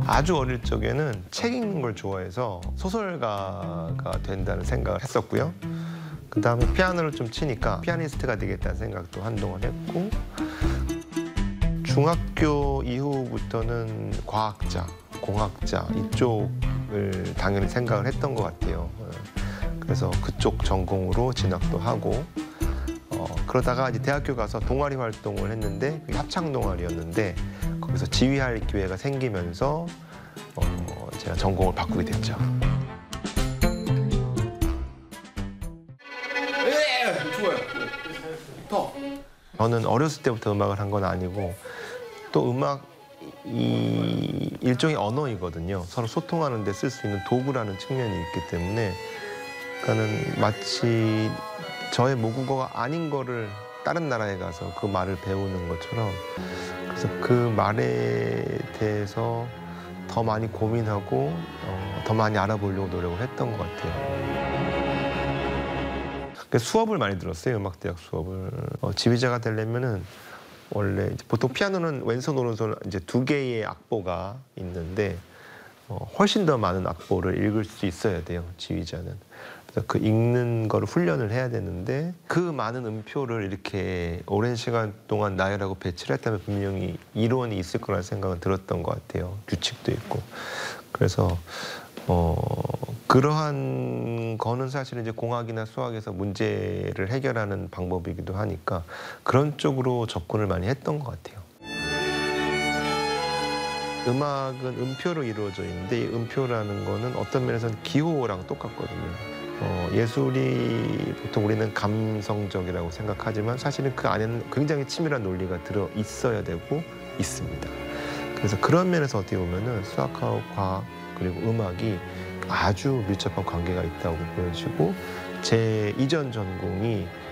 아주 어릴 적에는 책 읽는 걸 좋아해서 소설가가 된다는 생각을 했었고요. 그다음에 피아노를 좀 치니까 피아니스트가 되겠다는 생각도 한동안 했고, 중학교 이후부터는 과학자, 공학자 이쪽을 당연히 생각을 했던 것 같아요. 그래서 그쪽 전공으로 진학도 하고, 그러다가 이제 대학교 가서 동아리 활동을 했는데 그게 합창 동아리였는데 거기서 지휘할 기회가 생기면서 제가 전공을 바꾸게 됐죠. 좋아요. 더. 저는 어렸을 때부터 음악을 한 건 아니고, 또 음악이 일종의 언어이거든요. 서로 소통하는 데 쓸 수 있는 도구라는 측면이 있기 때문에, 그러니까는 마치 저의 모국어가 아닌 거를 다른 나라에 가서 그 말을 배우는 것처럼, 그래서 그 말에 대해서 더 많이 고민하고 더 많이 알아보려고 노력을 했던 것 같아요. 수업을 많이 들었어요. 음악대학 수업을. 지휘자가 되려면은 원래 이제 보통 피아노는 왼손 오른손 이제 두 개의 악보가 있는데 훨씬 더 많은 악보를 읽을 수 있어야 돼요. 지휘자는. 그래서 그 읽는 거를 훈련을 해야 되는데, 그 많은 음표를 이렇게 오랜 시간 동안 나열하고 배치를 했다면 분명히 이론이 있을 거라는 생각은 들었던 것 같아요. 규칙도 있고. 그래서 그러한 거는 사실은 이제 공학이나 수학에서 문제를 해결하는 방법이기도 하니까 그런 쪽으로 접근을 많이 했던 것 같아요. 음악은 음표로 이루어져 있는데, 이 음표라는 거는 어떤 면에서는 기호랑 똑같거든요. 예술이 보통 우리는 감성적이라고 생각하지만 사실은 그 안에는 굉장히 치밀한 논리가 들어 있어야 되고 있습니다. 그래서 그런 면에서 어떻게 보면은 수학하고 과학 그리고 음악이 아주 밀접한 관계가 있다고 보여지고, 제 이전 전공이